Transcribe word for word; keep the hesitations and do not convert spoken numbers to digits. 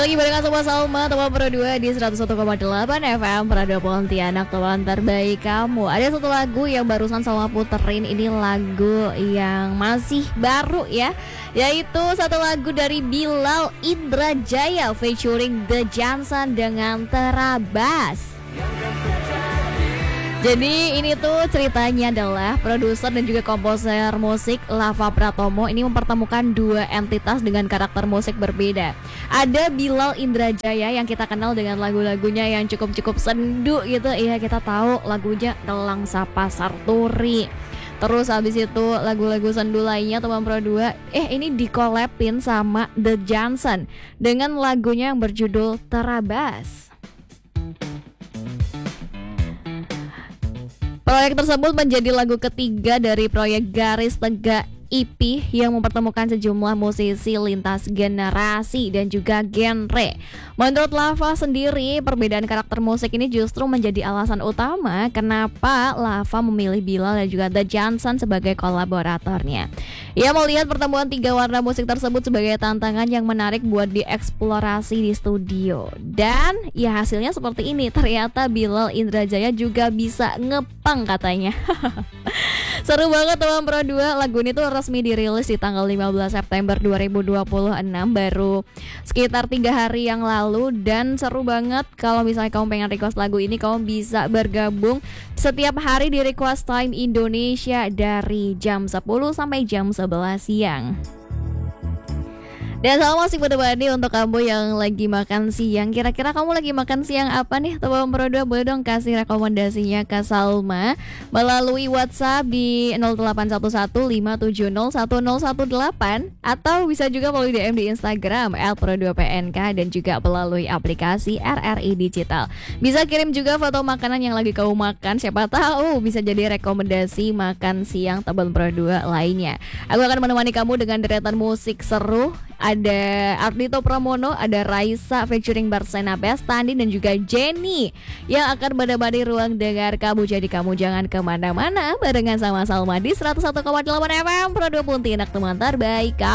lagi barengan sama Salma, teman Pro dua di seratus satu koma delapan F M Radio Pontianak, teman terbaik kamu. Ada satu lagu yang barusan Salma puterin, ini lagu yang masih baru ya, yaitu satu lagu dari Bilal Indrajaya featuring The Johnson dengan Terabas. Jadi ini tuh ceritanya adalah produser dan juga komposer musik Lava Pratomo ini mempertemukan dua entitas dengan karakter musik berbeda. Ada Bilal Indrajaya yang kita kenal dengan lagu-lagunya yang cukup-cukup sendu gitu. Iya, kita tahu lagunya Telang Sapa Sarturi. Terus habis itu lagu-lagu sendu lainnya teman Pro dua Eh ini dikolabin sama The Johnson dengan lagunya yang berjudul Terabas. Proyek tersebut menjadi lagu ketiga dari proyek Garis Tegak E P yang mempertemukan sejumlah musisi lintas generasi dan juga genre. Menurut Lava sendiri, perbedaan karakter musik ini justru menjadi alasan utama kenapa Lava memilih Bilal dan juga The Johnson sebagai kolaboratornya. Ia melihat pertemuan tiga warna musik tersebut sebagai tantangan yang menarik buat dieksplorasi di studio. Dan ya hasilnya seperti ini, ternyata Bilal Indrajaya juga bisa ngepang katanya. Seru banget teman Pro dua, lagu ini tuh resmi dirilis di tanggal lima belas September dua ribu dua puluh enam, baru sekitar tiga hari yang lalu. Dan seru banget, kalau misalnya kamu pengen request lagu ini, kamu bisa bergabung setiap hari di Request Time Indonesia dari jam sepuluh sampai jam sebelas siang. Dan selamat masih menemani untuk kamu yang lagi makan siang. Kira-kira kamu lagi makan siang apa nih? Teman Pro dua, boleh dong kasih rekomendasinya ke Salma melalui WhatsApp di nol delapan satu satu lima tujuh nol satu nol satu delapan, atau bisa juga melalui D M di Instagram et pro dua p n k, dan juga melalui aplikasi R R I Digital. Bisa kirim juga foto makanan yang lagi kamu makan, siapa tahu bisa jadi rekomendasi makan siang teman Pro dua lainnya. Aku akan menemani kamu dengan deretan musik seru. Ada Ardhito Pramono, ada Raisa featuring Barsena Bestandi, dan juga Jenny yang akan menemani ruang dengar kamu. Jadi kamu jangan kemana-mana, barengan sama Salma di seratus satu koma delapan F M Pro dua Pontianak, teman terbaik.